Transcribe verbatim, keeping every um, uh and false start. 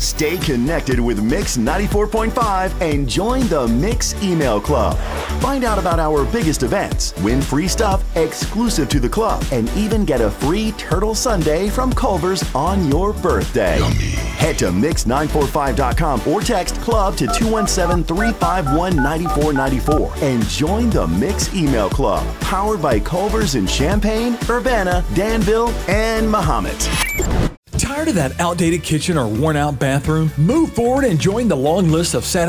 Stay connected with Mix ninety-four point five and join the Mix email club. Find out about our biggest events, win free stuff exclusive to the club, and even get a free turtle sundae from Culver's on your birthday. Yummy. Head to mix nine four five dot com or text club to two one seven, three five one, nine four nine four and join the Mix email club, powered by Culver's in Champaign, Urbana, Danville, and Mahomet. Tired of that outdated kitchen or worn out bathroom? Move forward and join the long list of satisfying